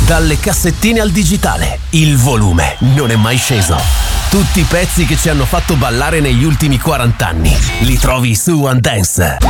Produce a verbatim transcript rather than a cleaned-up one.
Dalle cassettine al digitale, il volume non è mai sceso. Tutti i pezzi che ci hanno fatto ballare negli ultimi quaranta anni li trovi su One Dance.